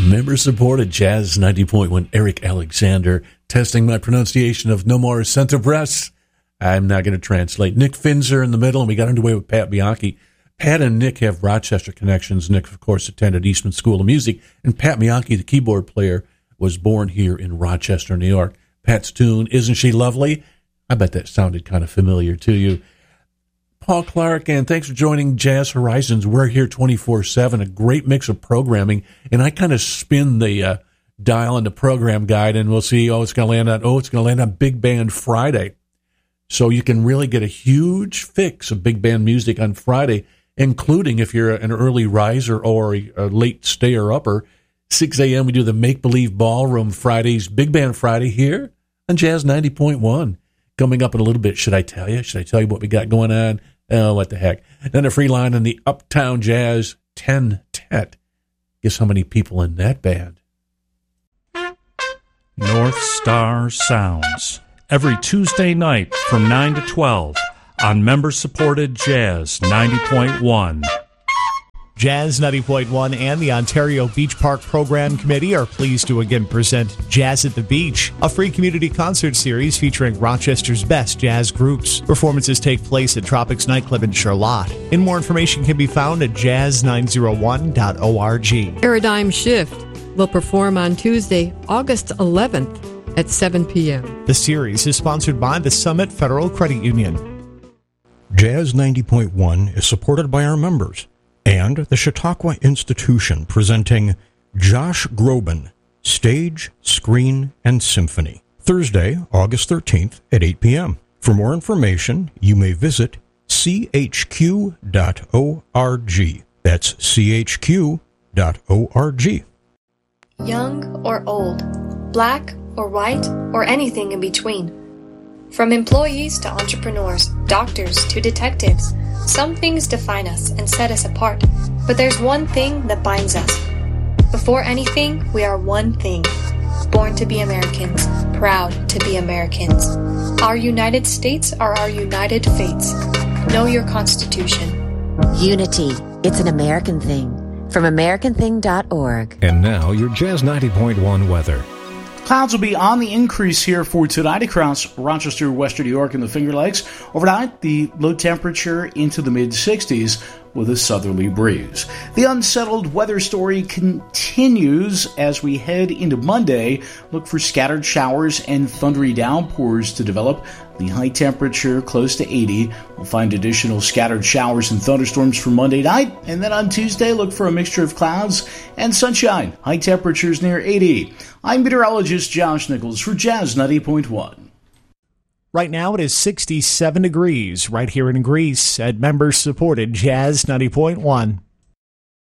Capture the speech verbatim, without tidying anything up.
Member-supported Jazz ninety point one, Eric Alexander, testing my pronunciation of No More Centibres. I'm not going to translate. Nick Finzer in the middle, and we got underway with Pat Bianchi. Pat and Nick have Rochester connections. Nick, of course, attended Eastman School of Music, and Pat Bianchi, the keyboard player, was born here in Rochester, New York. Pat's tune, Isn't She Lovely? I bet that sounded kind of familiar to you. Paul Clark, and thanks for joining Jazz Horizons. We're here twenty-four seven, a great mix of programming, and I kind of spin the uh, dial on the program guide, and we'll see, oh, it's going to land on, oh, it's going to land on Big Band Friday. So you can really get a huge fix of big band music on Friday, including if you're an early riser or a late stayer-upper. six a.m. we do the Make Believe Ballroom Fridays, Big Band Friday here on Jazz ninety point one. Coming up in a little bit, should I tell you? Should I tell you what we got going on? Oh, what the heck. Then a free line in the Uptown Jazz ten Tet. Guess how many people in that band? North Star Sounds. Every Tuesday night from nine to twelve on member-supported Jazz ninety point one. Jazz ninety point one and the Ontario Beach Park Program Committee are pleased to again present Jazz at the Beach, a free community concert series featuring Rochester's best jazz groups. Performances take place at Tropics Nightclub in Charlotte. And more information can be found at jazz nine oh one dot org. Paradigm Shift will perform on Tuesday, August eleventh at seven p.m. The series is sponsored by the Summit Federal Credit Union. Jazz ninety point one is supported by our members and the Chautauqua Institution, presenting Josh Groban, Stage, Screen, and Symphony, Thursday, August thirteenth at eight p.m. For more information, you may visit c h q dot org. That's c h q dot org. Young or old, black or white, or anything in between. From employees to entrepreneurs, doctors to detectives, some things define us and set us apart, but there's one thing that binds us. Before anything, we are one thing. Born to be Americans, proud to be Americans. Our United States are our united fates. Know your Constitution. Unity. It's an American thing. From american thing dot org. And now, your Jazz ninety point one weather. Clouds will be on the increase here for tonight across Rochester, Western New York, and the Finger Lakes. Overnight, the low temperature into the mid-sixties with a southerly breeze. The unsettled weather story continues as we head into Monday. Look for scattered showers and thundery downpours to develop. The high temperature close to eighty. We'll find additional scattered showers and thunderstorms for Monday night. And then on Tuesday, look for a mixture of clouds and sunshine. High temperatures near eighty. I'm meteorologist Josh Nichols for Jazz ninety point one. Right now it is sixty-seven degrees right here in Greece at member-supported Jazz ninety point one.